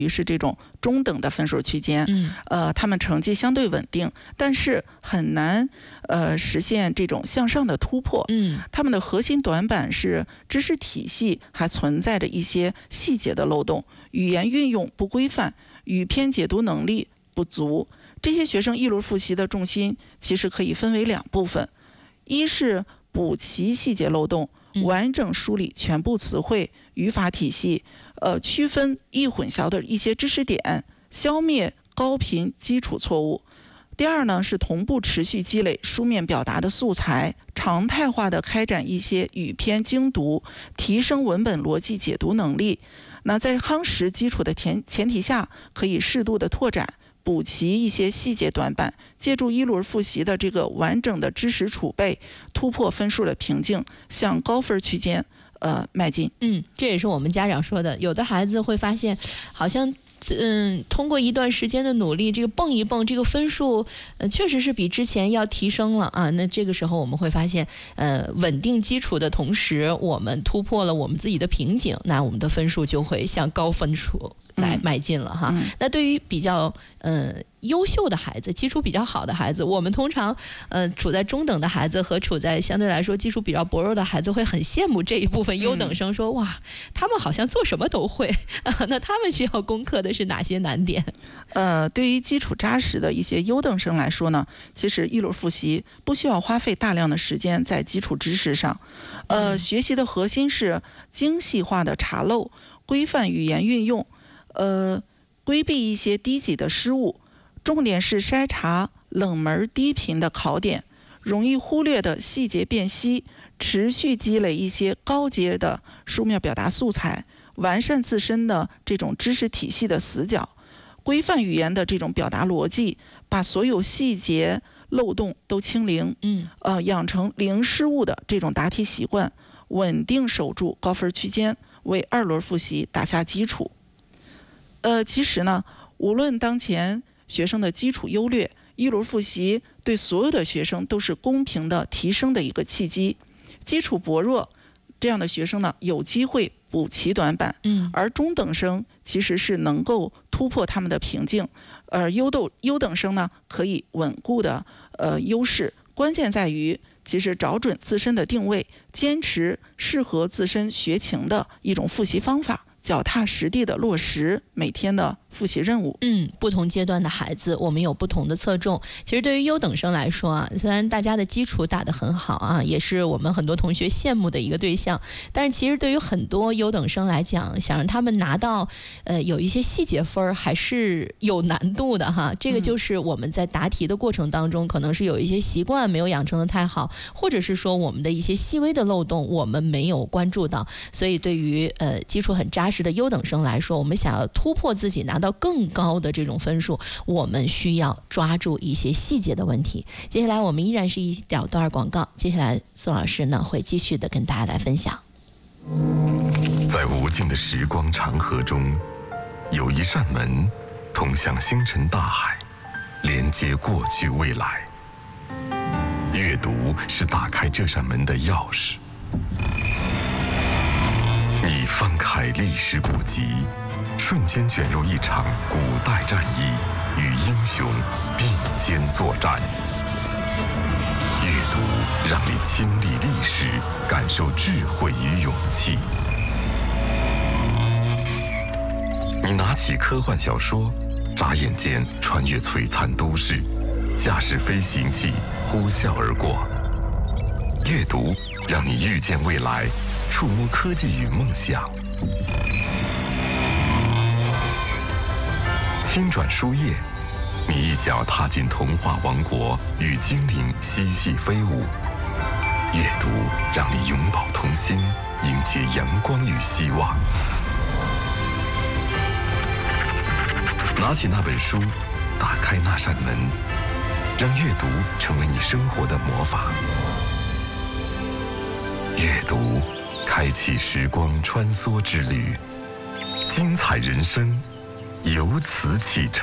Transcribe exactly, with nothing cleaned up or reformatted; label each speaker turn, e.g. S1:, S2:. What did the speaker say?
S1: 于是这种中等的分数区间，
S2: 嗯，
S1: 呃，他们成绩相对稳定，但是很难呃实现这种向上的突破。
S2: 嗯，
S1: 他们的核心短板是知识体系还存在着一些细节的漏洞，语言运用不规范，语篇解读能力不足。这些学生一轮复习的重心其实可以分为两部分，一是补齐细节漏洞，完整梳理全部词汇、语法体系，呃，区分易混淆的一些知识点，消灭高频基础错误。第二呢，是同步持续积累书面表达的素材，常态化的开展一些语篇精读，提升文本逻辑解读能力。那在夯实基础的前前提下，可以适度的拓展，补齐一些细节短板，借助一轮复习的这个完整的知识储备，突破分数的瓶颈，向高分区间呃迈进。
S2: 嗯，这也是我们家长说的，有的孩子会发现好像嗯，通过一段时间的努力，这个蹦一蹦，这个分数呃确实是比之前要提升了啊。那这个时候我们会发现，呃，稳定基础的同时，我们突破了我们自己的瓶颈，那我们的分数就会向高分数来迈进了哈。
S1: 嗯、
S2: 那对于比较呃优秀的孩子，基础比较好的孩子，我们通常呃处在中等的孩子和处在相对来说基础比较薄弱的孩子，会很羡慕这一部分优等生，说、嗯、哇，他们好像做什么都会啊。那他们需要攻克的是哪些难点？
S1: 呃，对于基础扎实的一些优等生来说呢，其实一轮复习不需要花费大量的时间在基础知识上，呃，嗯、学习的核心是精细化的查漏，规范语言运用，呃，规避一些低级的失误，重点是筛查冷门低频的考点，容易忽略的细节辨析，持续积累一些高阶的书面表达素材，完善自身的这种知识体系的死角，规范语言的这种表达逻辑，把所有细节漏洞都清零，
S2: 嗯，
S1: 呃，养成零失误的这种答题习惯，稳定守住高分区间，为二轮复习打下基础。呃，其实呢，无论当前学生的基础优劣，一轮复习对所有的学生都是公平的提升的一个契机。基础薄弱这样的学生呢，有机会补齐短板，
S2: 嗯，
S1: 而中等生其实是能够突破他们的瓶颈，而优斗优等生呢，可以稳固的呃优势。关键在于，其实找准自身的定位，坚持适合自身学情的一种复习方法，脚踏实地的落实每天的复习任务。
S2: 嗯，不同阶段的孩子，我们有不同的侧重。其实对于优等生来说啊，虽然大家的基础打得很好啊，也是我们很多同学羡慕的一个对象，但是其实对于很多优等生来讲，想让他们拿到呃有一些细节分还是有难度的哈。这个就是我们在答题的过程当中，可能是有一些习惯没有养成的太好，或者是说我们的一些细微的漏洞我们没有关注到。所以对于呃基础很扎实的优等生来说，我们想要突破自己，拿到更高的这种分数，我们需要抓住一些细节的问题。接下来我们依然是一小段广告，接下来宋老师呢会继续的跟大家来分享。
S3: 在无尽的时光长河中，有一扇门通向星辰大海，连接过去未来。阅读是打开这扇门的钥匙。你翻开历史古籍，瞬间卷入一场古代战役，与英雄并肩作战。阅读让你亲历历史，感受智慧与勇气。你拿起科幻小说，眨眼间穿越璀璨都市，驾驶飞行器呼啸而过。阅读让你遇见未来，触摸科技与梦想。轻转书页，你一脚踏进童话王国，与精灵嬉戏飞舞。阅读让你永葆童心，迎接阳光与希望。拿起那本书，打开那扇门，让阅读成为你生活的魔法。阅读开启时光穿梭之旅，精彩人生由此启程。